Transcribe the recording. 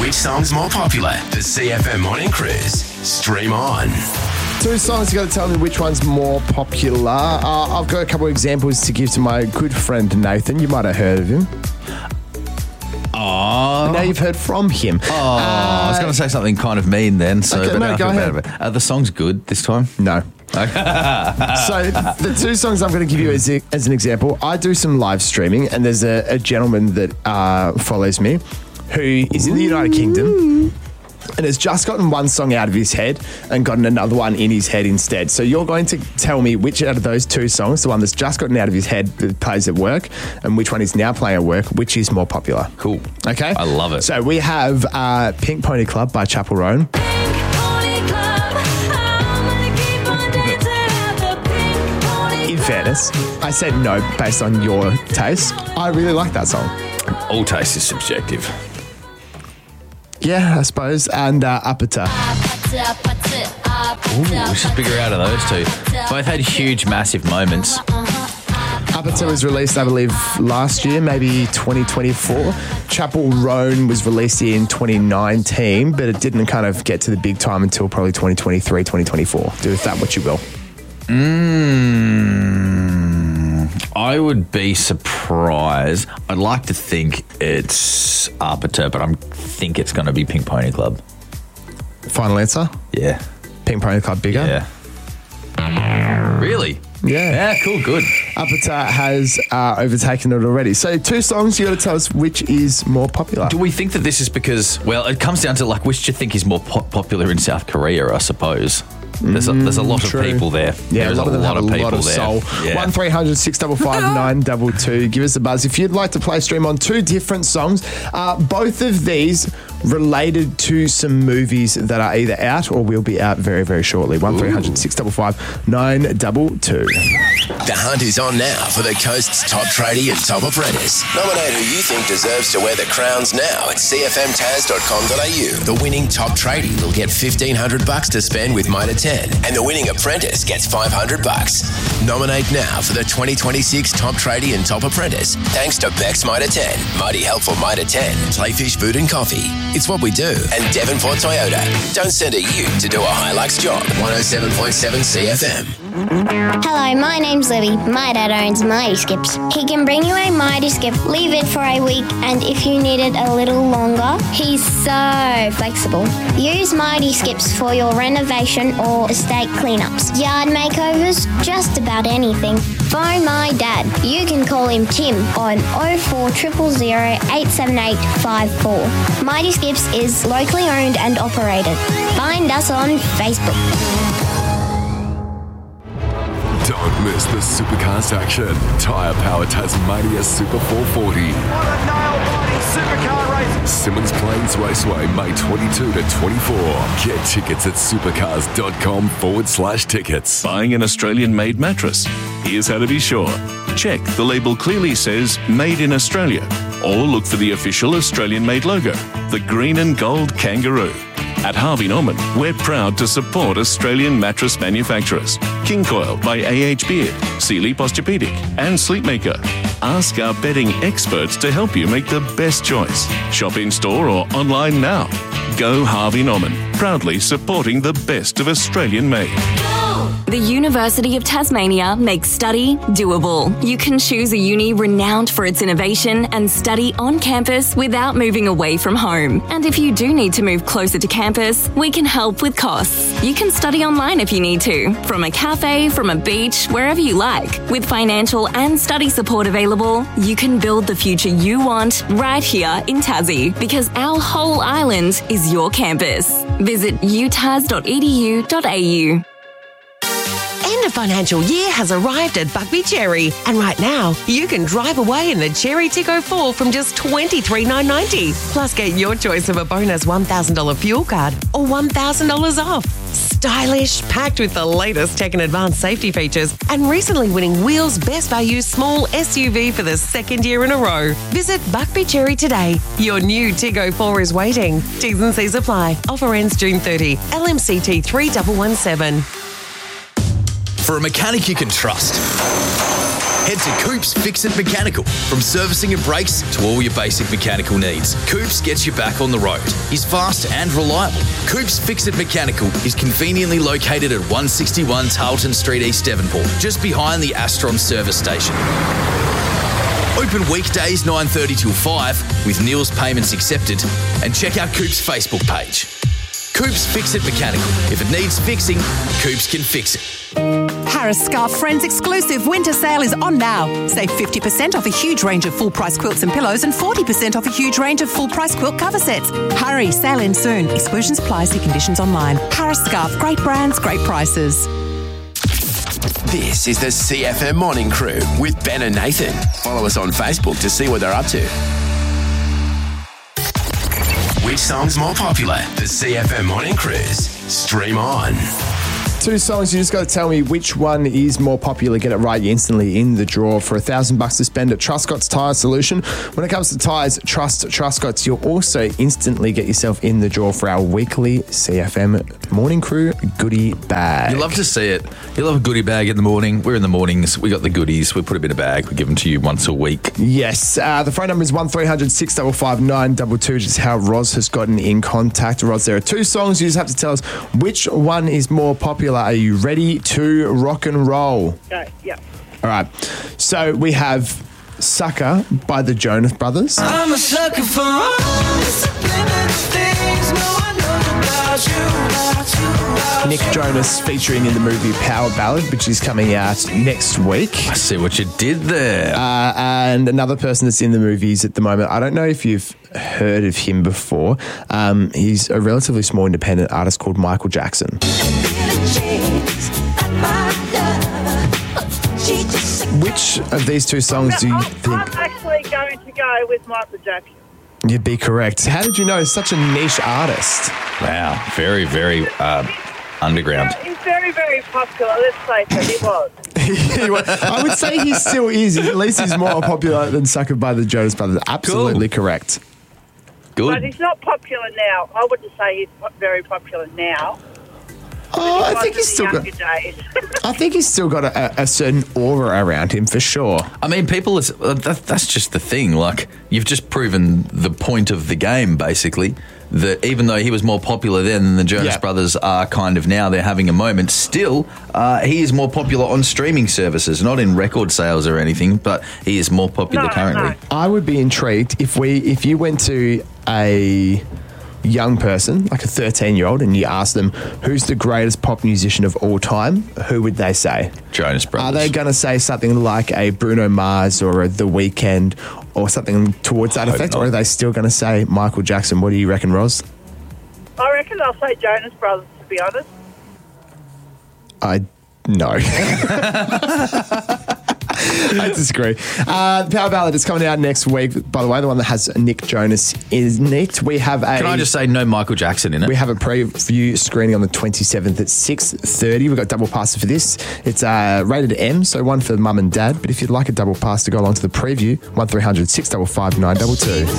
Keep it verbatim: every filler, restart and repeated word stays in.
Which song's more popular? The C F M Morning Cruise. Stream on. Two songs, you got to tell me which one's more popular. Uh, I've got a couple of examples to give to my good friend Nathan. You might have heard of him. Oh. Now you've heard from him. Oh, uh, I was going to say something kind of mean then. So, okay, but no, now I go feel ahead. bad about it. Are the songs good this time? No. So the two songs I'm going to give you as, a, as an example, I do some live streaming, and there's a, a gentleman that uh, follows me who is in the United Kingdom and has just gotten one song out of his head and gotten another one in his head instead. So you're going to tell me which out of those two songs, the one that's just gotten out of his head that plays at work, and which one is now playing at work, which is more popular. Cool. Okay? I love it. So we have uh, Pink Pony Club by Chapel Roan. In fairness, I said no based on your taste. I really like that song. All taste is subjective. Yeah, I suppose. And uh, Uppita. Ooh, we should figure out of those two. Both had huge, massive moments. Uppita was released, I believe, last year, maybe twenty twenty-four. Chapel Roan was released in twenty nineteen, but it didn't kind of get to the big time until probably twenty twenty-three, twenty twenty-four. Do with that what you will. Mm, I would be surprised. I'd like to think it's Arbiter, but I think it's going to be Pink Pony Club. Final answer? Yeah. Pink Pony Club bigger? Yeah. Really? Yeah. Yeah, cool, good. Uppita has uh, overtaken it already. So two songs, you got to tell us which is more popular. Do we think that this is because, well, it comes down to like which do you think is more po- popular in South Korea, I suppose? There's a, there's a lot True. of people there. Yeah, There's a lot of them have a lot of soul. Yeah. one three hundred six five five nine two two. Give us a buzz. If you'd like to play stream on two different songs, uh, both of these related to some movies that are either out or will be out very, very shortly. one three hundred six five five nine two two. The hunt is on now for the coast's top tradie and top apprentice. Nominate who you think deserves to wear the crowns now at c f m taz dot com dot a u. The winning top tradie will get fifteen hundred bucks to spend with Mitre ten, and the winning apprentice gets five hundred bucks. Nominate now for the twenty twenty-six top tradie and top apprentice, thanks to Bex Mitre ten, Mighty Helpful Mitre ten, Playfish Food and Coffee. It's what we do. And Devonport Toyota. Don't send a ute to do a Hilux job. one oh seven point seven C F M. Hello, my name's Libby. My dad owns Mighty Skips. He can bring you a Mighty Skip, leave it for a week, and if you need it a little longer, he's so flexible. Use Mighty Skips for your renovation or estate cleanups, yard makeovers, just about anything. Phone my dad. You can call him Tim on oh four zero zero zero eight seven eight five four. Mighty Skips is locally owned and operated. Find us on Facebook. Don't miss the Supercars action. Tyre Power Tasmania Super four forty. What a nail-biting supercar race. Simmons Plains Raceway, May twenty-second to twenty-fourth. Get tickets at supercars.com forward slash tickets. Buying an Australian-made mattress? Here's how to be sure. Check the label clearly says Made in Australia, or look for the official Australian-made logo, the green and gold kangaroo. At Harvey Norman, we're proud to support Australian mattress manufacturers. King Coil by A H Beard, Sealy Posturepedic and Sleepmaker. Ask our bedding experts to help you make the best choice. Shop in-store or online now. Go Harvey Norman, proudly supporting the best of Australian-made. The University of Tasmania makes study doable. You can choose a uni renowned for its innovation and study on campus without moving away from home. And if you do need to move closer to campus, we can help with costs. You can study online if you need to, from a cafe, from a beach, wherever you like. With financial and study support available, you can build the future you want right here in Tassie, because our whole island is your campus. Visit u tas dot e d u dot a u. End of financial year has arrived at Buckby Cherry, and right now you can drive away in the Cherry Tico four from just twenty-three thousand nine hundred ninety dollars. Plus, get your choice of a bonus one thousand dollars fuel card or one thousand dollars off. Stylish, packed with the latest tech and advanced safety features, and recently winning Wheel's Best Value Small S U V for the second year in a row. Visit Buckby Cherry today. Your new Tigo four is waiting. T's and C's apply. Offer ends June thirtieth. L M C T three one one seven. For a mechanic you can trust, Head to Coops Fix It Mechanical. From servicing and brakes to all your basic mechanical needs, Coops gets you back on the road. He's fast and reliable. Coops Fix It Mechanical is conveniently located at one sixty-one Tarleton Street, East Devonport, just behind the Astron service station. Open weekdays nine thirty till five with Neil's payments accepted, and check out Coops' Facebook page. Coops Fix It Mechanical. If it needs fixing, Coops can fix it. Harris Scarf Friends exclusive winter sale is on now. Save fifty percent off a huge range of full-price quilts and pillows and forty percent off a huge range of full-price quilt cover sets. Hurry, sale ends soon. Exclusions apply, see conditions online. Harris Scarf, great brands, great prices. This is the C F M Morning Crew with Ben and Nathan. Follow us on Facebook to see what they're up to. Which song's more popular? The C F M Morning Cruise. Stream on. Two songs, you just got to tell me which one is more popular. Get it right, you're instantly in the draw for a thousand bucks to spend at Truscott's Tyre Solution. When it comes to tyres, trust Truscott's. You'll also instantly get yourself in the draw for our weekly C F M Morning Crew goodie bag. You love to see it. You love a goodie bag in the morning. We're in the mornings. We got the goodies. We put them in a bag. We give them to you once a week. Yes. Uh, the phone number is one three hundred six five five nine two two, which is how Roz has gotten in contact. Roz, there are two songs. You just have to tell us which one is more popular. Are you ready to rock and roll? Go, yeah. All right. So we have Sucker by the Jonas Brothers. I'm a sucker for all the subliminal things no one knows about you, about you, about Nick Jonas featuring in the movie Power Ballad, which is coming out next week. I see what you did there. Uh, and another person that's in the movies at the moment, I don't know if you've heard of him before. Um, he's a relatively small independent artist called Michael Jackson. Which of these two songs do you I'm, think I'm actually going to go with Michael Jackson. you'd be correct? How did you know he's such a niche artist? Wow. Very, very uh, underground. He's very, very popular. Let's face it, he was. I would say he still is. At least he's more popular than Sucker by the Jonas Brothers. Absolutely cool. Correct. Good. But he's not popular now. I wouldn't say he's po- very popular now. Oh, I think he's still got. I think he's still got a, a certain aura around him for sure. I mean, people. Is, uh, that, that's just the thing. Like, you've just proven the point of the game, basically. That even though he was more popular then than the Jonas Yeah. Brothers are kind of now, they're having a moment. Still, uh, he is more popular on streaming services, not in record sales or anything. But he is more popular No, currently. no. I would be intrigued if we if you went to a young person, like a thirteen-year-old, and you asked them who's the greatest pop musician of all time, who would they say? Jonas Brothers. Are they going to say something like a Bruno Mars or a The Weeknd or something towards that I hope effect, not. or are they still going to say Michael Jackson? What do you reckon, Roz? I reckon I'll say Jonas Brothers, to be honest. I no. I disagree. Uh, Power Ballad is coming out next week. By the way, the one that has Nick Jonas in it. We have a. Can I just say no Michael Jackson in it? We have a preview screening on the twenty-seventh at six thirty. We've got double passes for this. It's uh, rated M, so one for mum and dad. But if you'd like a double pass to go along to the preview, one three hundred six five five nine two two.